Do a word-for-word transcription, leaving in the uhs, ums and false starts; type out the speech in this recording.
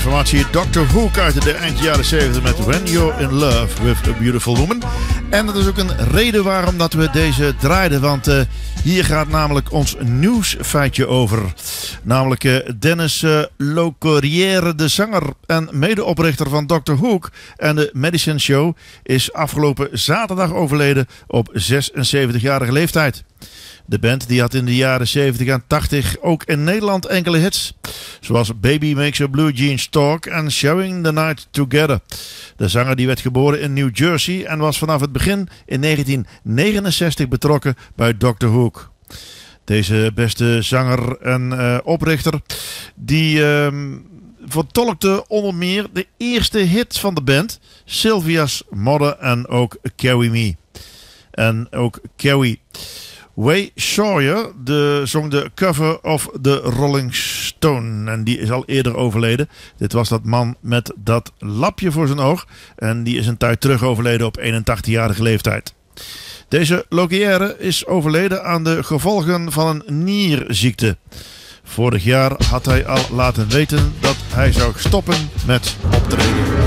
formatie doctor Hook uit de eind jaren zeventig met When You're in Love with a Beautiful Woman. En dat is ook een reden waarom dat we deze draaiden, want uh, hier gaat namelijk ons nieuwsfeitje over. Namelijk uh, Dennis uh, Locorriere, de zanger en medeoprichter van doctor Hook en de Medicine Show, is afgelopen zaterdag overleden op zesenzeventigjarige leeftijd. De band die had in de jaren zeventig en tachtig ook in Nederland enkele hits, zoals Baby Makes Your Blue Jeans Talk en Sharing the Night Together. De zanger die werd geboren in New Jersey en was vanaf het begin in negentien negenenzestig betrokken bij doctor Hook. Deze beste zanger en uh, oprichter die uh, vertolkte onder meer de eerste hit van de band, Sylvia's Mother en ook Carry Me. En ook Carrie Way Sawyer de, zong de cover of The Rolling Stone. En die is al eerder overleden. Dit was dat man met dat lapje voor zijn oog. En die is een tijd terug overleden op eenentachtigjarige leeftijd. Deze Locorriere is overleden aan de gevolgen van een nierziekte. Vorig jaar had hij al laten weten dat hij zou stoppen met optreden.